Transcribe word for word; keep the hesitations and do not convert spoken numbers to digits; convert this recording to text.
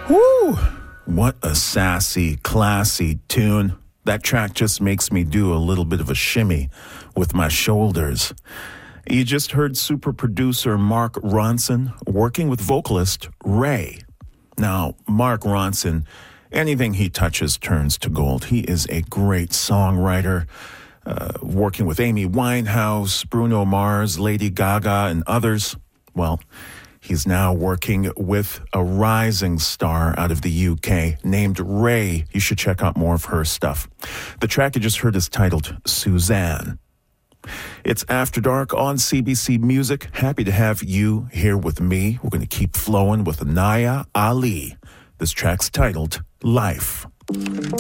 Woo! What a sassy, classy tune. That track just makes me do a little bit of a shimmy with my shoulders. You just heard super producer Mark Ronson working with vocalist Ray. Now, Mark Ronson, anything he touches turns to gold. He is a great songwriter, uh, working with Amy Winehouse, Bruno Mars, Lady Gaga, and others. Well, he's now working with a rising star out of the U K named Ray. You should check out more of her stuff. The track you just heard is titled Suzanne. It's After Dark on C B C Music. Happy to have you here with me. We're going to keep flowing with Naya Ali. This track's titled Life.